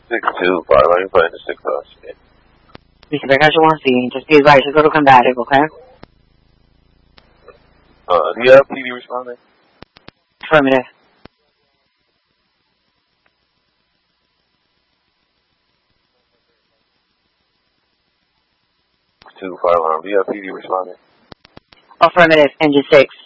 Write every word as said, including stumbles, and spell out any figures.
six two, fire alarm, you're the six hours. Dice, per caso one scene, just be advised, go to combative, okay? Uh, do you have P D responding? Affirmative. Two, fire alarm, do you have P D responding? Affirmative, engine six.